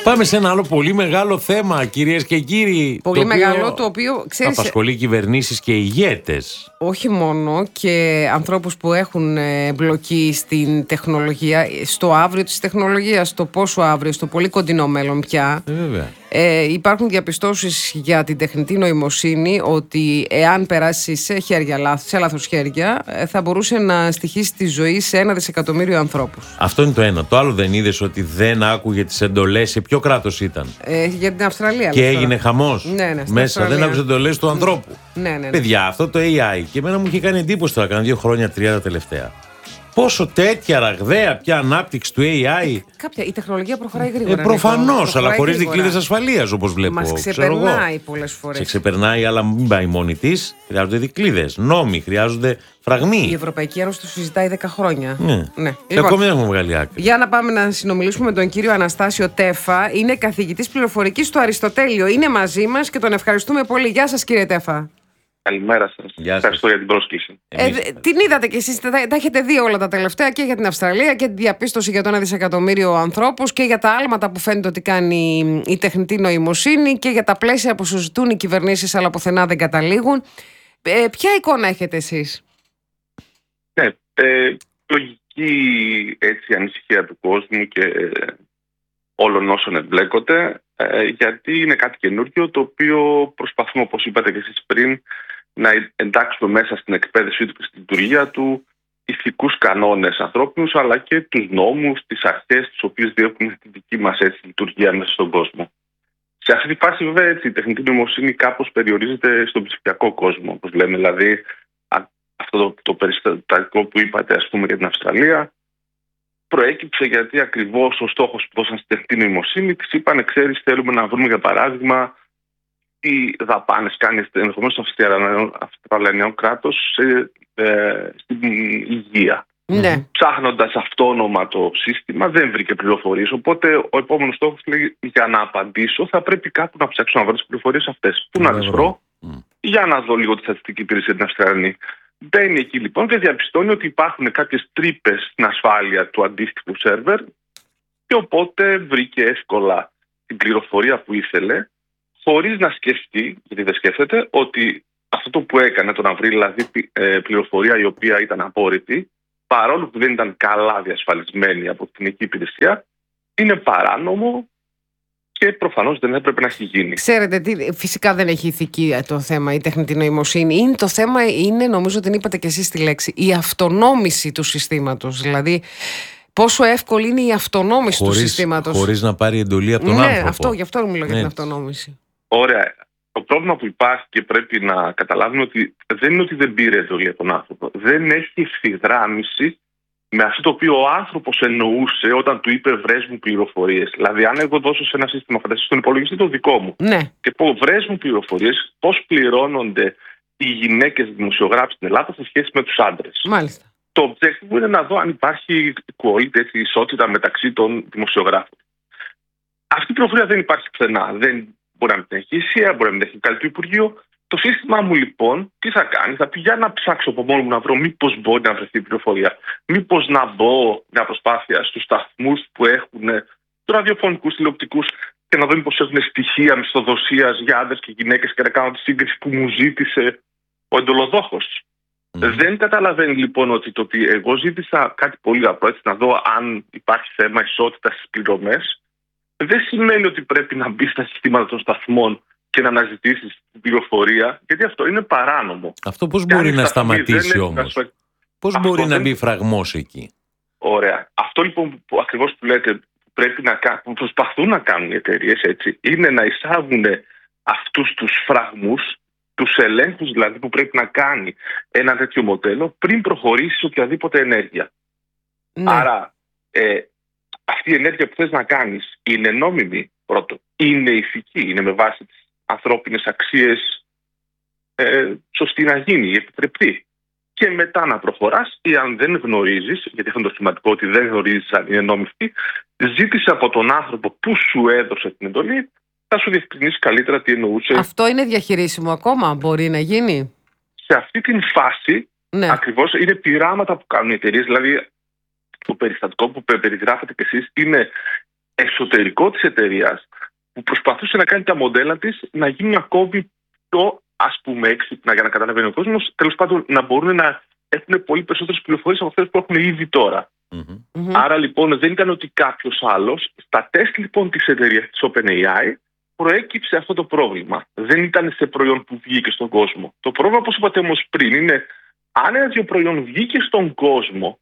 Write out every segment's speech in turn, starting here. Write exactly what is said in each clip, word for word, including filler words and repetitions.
Πάμε σε ένα άλλο πολύ μεγάλο θέμα, κυρίες και κύριοι. Πολύ το μεγάλο, οποίο το οποίο ξέρεις, απασχολεί κυβερνήσεις και ηγέτες. όχι μόνο, και ανθρώπους που έχουν εμπλοκή στην τεχνολογία, στο αύριο της τεχνολογίας, στο πόσο αύριο, στο πολύ κοντινό μέλλον πια. Ε, βέβαια. Ε, υπάρχουν διαπιστώσεις για την τεχνητή νοημοσύνη ότι εάν περάσει σε χέρια λάθος, σε λάθος χέρια, θα μπορούσε να στοιχίσει τη ζωή σε ένα δισεκατομμύριο ανθρώπους. Αυτό είναι το ένα. Το άλλο, δεν είδες ότι δεν άκουγε τις εντολές? Σε ποιο κράτος ήταν? Ε, για την Αυστραλία. Και λες, έγινε τώρα. χαμός. Ναι, ναι, στην μέσα Αυστραλία. δεν άκουσε εντολές του ανθρώπου. Ναι, ναι, ναι. Παιδιά, αυτό το έι άι και εμένα μου είχε κάνει εντύπωση τώρα, κάνα δύο χρόνια, τρία τα τελευταία. Πόσο τέτοια ραγδαία πια ανάπτυξη του έι άι. Κάποια, η τεχνολογία προχωράει γρήγορα. Ε, προφανώς, αλλά χωρίς γρήγορα. δικλείδες ασφαλείας, όπως βλέπω. Μας ξεπερνάει πολλές φορές. Σε ξεπερνάει, αλλά μην πάει μόνη της. Χρειάζονται δικλείδες, νόμοι, χρειάζονται φραγμοί. Η Ευρωπαϊκή Ένωση το συζητάει δέκα χρόνια. Ναι. ναι. Και Λοιπόν, ακόμη δεν έχουμε βγάλει άκρη. για να πάμε να συνομιλήσουμε με τον κύριο Αναστάσιο Τέφα. Είναι καθηγητής πληροφορικής στο Αριστοτέλειο. Είναι μαζί μας και τον ευχαριστούμε πολύ. Γεια σας, κύριε Τέφα. Καλημέρα σας. Γεια σας. Ευχαριστώ για την πρόσκληση. Ε, δε- την είδατε κι εσείς, τα, τα έχετε δει όλα τα τελευταία, και για την Αυστραλία και τη διαπίστωση για το ένα δισεκατομμύριο ανθρώπους και για τα άλματα που φαίνεται ότι κάνει η τεχνητή νοημοσύνη και για τα πλαίσια που συζητούν οι κυβερνήσεις αλλά πουθενά δεν καταλήγουν. Ε, ποια εικόνα έχετε εσείς? Ναι, ε, λογική έτσι, ανησυχία του κόσμου και ε, όλων όσων εμπλέκονται, ε, γιατί είναι κάτι καινούργιο το οποίο προσπαθούμε, όπως είπατε και εσείς πριν, να εντάξουμε μέσα στην εκπαίδευσή του και στη λειτουργία του ηθικούς κανόνες ανθρώπινους, αλλά και τους νόμους, τις αρχές τις οποίες διέπουν τη δική μας έτσι, λειτουργία μέσα στον κόσμο. Σε αυτή τη φάση, βέβαια, έτσι, η τεχνητή νοημοσύνη κάπως περιορίζεται στον ψηφιακό κόσμο, όπως λέμε. Δηλαδή, α, αυτό το, το περιστατικό που είπατε, ας πούμε, για την Αυστραλία, προέκυψε γιατί ακριβώς ο στόχος που δώσαν στη τεχνητή νοημοσύνη, της είπανε, ξέρεις, θέλουμε να βρούμε, για παράδειγμα, τι δαπάνες κάνει ενδεχομένως το Αυστραλιανό κράτος ε, στην υγεία. Ναι. Ψάχνοντας αυτόνομα το σύστημα, δεν βρήκε πληροφορίες. Οπότε ο επόμενος στόχος λέει: για να απαντήσω, θα πρέπει κάπου να ψάξω να βρω τις πληροφορίες αυτές. Πού να τις βρω? Mm. Για να δω λίγο τη στατιστική υπηρεσία την Αυστραλιανή. Μπαίνει εκεί λοιπόν και διαπιστώνει ότι υπάρχουν κάποιες τρύπες στην ασφάλεια του αντίστοιχου σερβερ, και οπότε βρήκε εύκολα την πληροφορία που ήθελε, χωρίς να σκεφτεί, γιατί δεν σκέφτεται, ότι αυτό το που έκανε, το να βρει δηλαδή πληροφορία η οποία ήταν απόρριτη, παρόλο που δεν ήταν καλά διασφαλισμένη από την εκεί υπηρεσία, είναι παράνομο και προφανώς δεν έπρεπε να έχει γίνει. Ξέρετε τι, φυσικά δεν έχει ηθική το θέμα η τεχνητή νοημοσύνη. Είναι, το θέμα είναι, νομίζω την είπατε και εσείς τη λέξη, η αυτονόμηση του συστήματος. Δηλαδή, πόσο εύκολη είναι η αυτονόμηση Χωρίς, του συστήματος. χωρίς να πάρει εντολή από τον ναι, άνθρωπο. αυτό, γι' αυτό μιλώ για Ναι. την αυτονόμηση. Ωραία. Το πρόβλημα που υπάρχει και πρέπει να καταλάβουμε ότι δεν είναι ότι δεν πήρε εντολή από τον άνθρωπο. Δεν έχει ευθυγράμμιση με αυτό το οποίο ο άνθρωπος εννοούσε όταν του είπε βρες μου πληροφορίες. Δηλαδή, αν εγώ δώσω σε ένα σύστημα φαντασίας στον υπολογιστή το δικό μου Ναι. και πω βρες μου πληροφορίες, πώς πληρώνονται οι γυναίκες δημοσιογράφοι στην Ελλάδα σε σχέση με τους άντρες. Μάλιστα. Το objective μου είναι να δω αν υπάρχει equality, έτσι, ισότητα μεταξύ των δημοσιογράφων. Αυτή η πληροφορία δεν υπάρχει πουθενά. Δεν μπορεί να μην την έχει η ΙΣΙΑ, μπορεί να μην την έχει κάνει το Υπουργείο. Το σύστημά μου λοιπόν τι θα κάνει? Θα πει για να ψάξω από μόνο μου να βρω μήπως μπορεί να βρεθεί η πληροφορία. Μήπως να μπω μια προσπάθεια στους σταθμούς που έχουν τους ραδιοφωνικούς, τηλεοπτικούς, και να δω μήπως έχουν στοιχεία μισθοδοσίας για άντρες και γυναίκες και να κάνω τη σύγκριση που μου ζήτησε ο εντολοδόχος. Mm. Δεν καταλαβαίνει λοιπόν ότι το ότι εγώ ζήτησα κάτι πολύ απλό, έτσι, να δω αν υπάρχει θέμα ισότητας στις πληρωμές, δεν σημαίνει ότι πρέπει να μπει στα συστήματα των σταθμών και να αναζητήσει την πληροφορία, γιατί αυτό είναι παράνομο. Αυτό πώς και μπορεί να σταθμή, σταματήσει όμως? Πώς αυτό μπορεί δεν... να μπει φραγμός εκεί? Ωραία. Αυτό λοιπόν που ακριβώς που λέτε πρέπει να κάνουν, που προσπαθούν να κάνουν οι εταιρείες, έτσι, είναι να εισάγουν αυτούς τους φραγμούς, τους ελέγχους δηλαδή που πρέπει να κάνει ένα τέτοιο μοντέλο πριν προχωρήσει σε οποιαδήποτε ενέργεια. Ναι. Άρα ε, αυτή η ενέργεια που θες να κάνεις είναι νόμιμη, πρώτο, είναι ηθική, είναι με βάση τις ανθρώπινες αξίες ε, σωστή να γίνει, επιτρεπτή. Και μετά να προχωράς, ή αν δεν γνωρίζεις, γιατί αυτό είναι το σημαντικό, ότι δεν γνωρίζεις αν είναι νόμιμη, ζήτησε από τον άνθρωπο που σου έδωσε την εντολή, θα σου διευκρινίσει καλύτερα τι εννοούσε. Αυτό είναι διαχειρίσιμο ακόμα, μπορεί να γίνει? Σε αυτή την φάση, ναι. ακριβώς, είναι πειράματα που κάνουν οι εταιρείες. Δηλαδή, το περιστατικό που περιγράφετε κι εσείς είναι εσωτερικό της εταιρείας που προσπαθούσε να κάνει τα μοντέλα της να γίνουν ακόμη πιο, ας πούμε, έξυπνα για να καταλαβαίνει ο κόσμος, τέλος πάντων να μπορούν να έχουν πολύ περισσότερες πληροφορίες από αυτές που έχουν ήδη τώρα. Mm-hmm. Άρα λοιπόν δεν ήταν ότι κάποιος άλλος. Στα τεστ λοιπόν της εταιρείας της OpenAI προέκυψε αυτό το πρόβλημα. Δεν ήταν σε προϊόν που βγήκε στον κόσμο. Το πρόβλημα, όπως είπατε όμως πριν, είναι αν ένα δύο προϊόν βγήκε στον κόσμο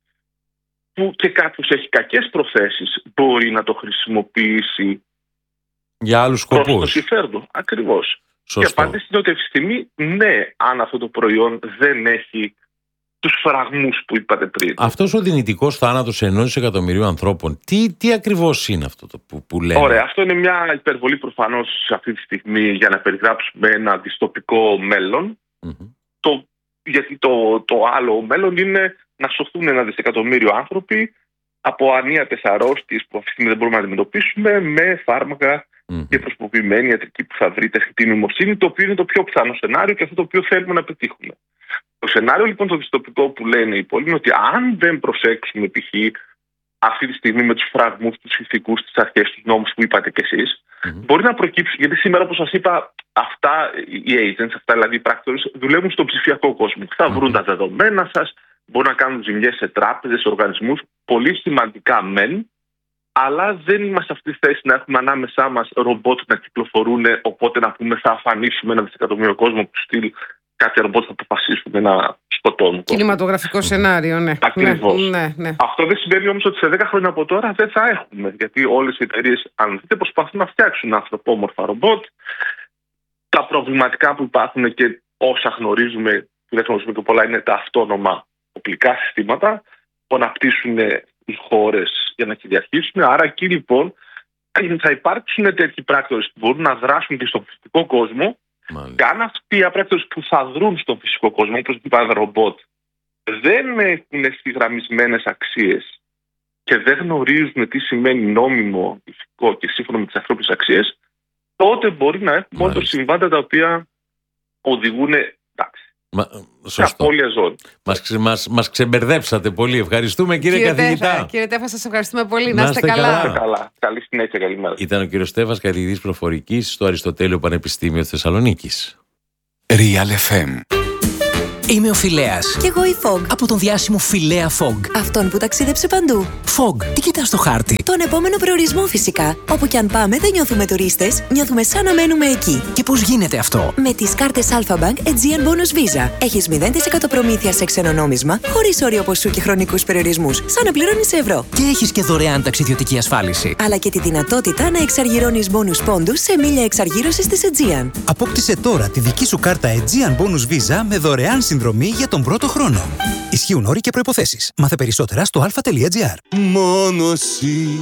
που και κάποιος έχει κακές προθέσεις, μπορεί να το χρησιμοποιήσει για άλλους προς σκοπούς. το συμφέρον. Ακριβώς. Σωστό. Και απάντηση είναι ότι αυτή τη στιγμή ναι, αν αυτό το προϊόν δεν έχει τους φραγμούς που είπατε πριν. Αυτός ο δυνητικός θάνατος ενός δισεκατομμυρίου ανθρώπων, τι, τι ακριβώς είναι αυτό το που, που λένε? Ωραία, αυτό είναι μια υπερβολή προφανώς αυτή τη στιγμή για να περιγράψουμε ένα δυστοπικό μέλλον. Mm-hmm. Το, γιατί το, το άλλο μέλλον είναι να σωθούν ένα δισεκατομμύριο άνθρωποι από ανίατες αρρώστιες που αυτή τη στιγμή δεν μπορούμε να αντιμετωπίσουμε με φάρμακα mm-hmm. και προσποποιημένη ιατρική που θα βρει τεχνητή νοημοσύνη, το οποίο είναι το πιο πιθανό σενάριο και αυτό το οποίο θέλουμε να πετύχουμε. Το σενάριο λοιπόν το δυστοπικό που λένε οι υπόλοιποι είναι ότι αν δεν προσέξουμε π.χ. αυτή τη στιγμή με τους φραγμούς, τους ηθικούς, τις αρχές, τους νόμους που είπατε κι εσείς, mm-hmm. μπορεί να προκύψει, γιατί σήμερα όπως σας είπα αυτά οι agents, αυτά δηλαδή οι πράκτορες δουλεύουν στον ψηφιακό κόσμο. Θα βρουν mm-hmm. τα δεδομένα σας, μπορούν να κάνουν ζημιές σε τράπεζες, σε οργανισμούς, πολύ σημαντικά μεν, αλλά δεν είμαστε σε αυτή τη θέση να έχουμε ανάμεσά μας ρομπότ να κυκλοφορούν, οπότε να πούμε θα αφανίσουμε ένα δισεκατομμύριο κόσμο που στυλ κάποια ρομπότ θα αποφασίσουν να σκοτώνουν. Κινηματογραφικό σενάριο, ναι. Ακριβώς. Ναι, ναι, ναι. Αυτό δεν σημαίνει όμως ότι σε δέκα χρόνια από τώρα δεν θα έχουμε. Γιατί όλες οι εταιρείες, αν δείτε, προσπαθούν να φτιάξουν ανθρωπόμορφα ρομπότ. Τα προβληματικά που υπάρχουν και όσα γνωρίζουμε, που δεν γνωρίζουμε και πολλά, είναι τα αυτόνομα οπλικά συστήματα που αναπτύσσουν οι χώρες για να κυριαρχήσουν. Άρα εκεί λοιπόν θα υπάρξουν τέτοιοι πράκτορες που μπορούν να δράσουν και στον φυσικό κόσμο. Μάλιστα. Και αν αυτοί οι πράκτορες που θα δρουν στον φυσικό κόσμο, όπως είπα, ρομπότ, δεν έχουν ευθυγραμμισμένες αξίες και δεν γνωρίζουν τι σημαίνει νόμιμο, ηθικό και σύμφωνο με τις ανθρώπινες αξίες, τότε μπορεί να έχουν μόνο συμβάντα τα οποία οδηγούν, εντάξει, Μα, σε απώλεια ζώνη. Μας, μας, μας ξεμπερδέψατε πολύ. Ευχαριστούμε κύριε, κύριε καθηγητά. Τέφα, κύριε Τέφα, σας ευχαριστούμε πολύ. Να, να είστε καλά. Να είστε καλά. Καλή συνέχεια, καλημέρα. Ήταν ο κύριος Τέφας, καθηγητής προφορικής στο Αριστοτέλειο Πανεπιστήμιο Θεσσαλονίκης. Real εφ εμ. Είμαι ο Φιλέας. Κι εγώ η Fog. Από τον διάσημο Φιλέα Fog. Αυτόν που ταξίδεψε παντού. Fog, τι κοιτάς στο χάρτη? Τον επόμενο προορισμό φυσικά. Όπου κι αν πάμε δεν νιώθουμε τουρίστες, νιώθουμε σαν να μένουμε εκεί. Και πώς γίνεται αυτό? Με τις κάρτες Alpha Bank Aegean Bonus Visa. Έχεις μηδέν τοις εκατό προμήθεια σε ξένο νόμισμα, χωρίς όριο ποσού και χρονικούς περιορισμούς, σαν να πληρώνεις ευρώ. Και έχεις και δωρεάν ταξιδιωτική ασφάλιση. Αλλά και τη δυνατότητα να εξαργυρώνεις bonus πόντους σε μίλια εξαργύρωσης της Aegean. Απόκτησε τώρα τη δική σου κάρτα Aegean Bonus Visa με δωρεάν συνδρομή για τον πρώτο χρόνο. Ισχύουν όροι και προϋποθέσεις. Μάθε περισσότερα στο αλφα τελεία τζι άρ. Μόνο εσύ